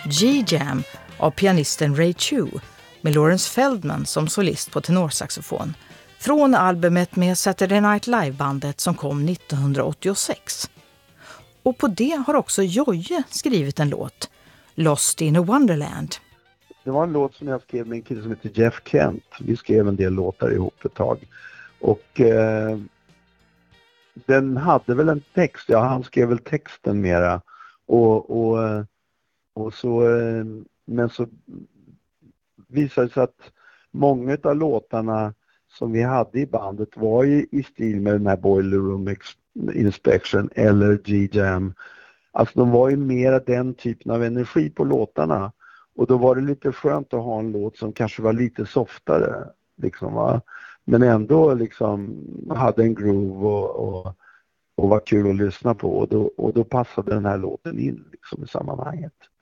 G-Jam av pianisten Ray Chu med Lawrence Feldman som solist på tenorsaxofon från albumet med Saturday Night Live-bandet som kom 1986. Och på det har också Joje skrivit en låt, Lost in a Wonderland. Det var en låt som jag skrev med en kille som heter Jeff Kent. Vi skrev en del låtar ihop ett tag. Och den hade väl en text. Ja, han skrev väl texten mera. Och så, men så visade det sig att många av låtarna som vi hade i bandet var i stil med den här Boiler Room Inspection eller G-Jam. Alltså de var ju mera den typen av energi på låtarna. Och då var det lite skönt att ha en låt som kanske var lite softare. Liksom, va? Men ändå liksom hade en groove och var kul att lyssna på. Och då passade den här låten in liksom, i sammanhanget.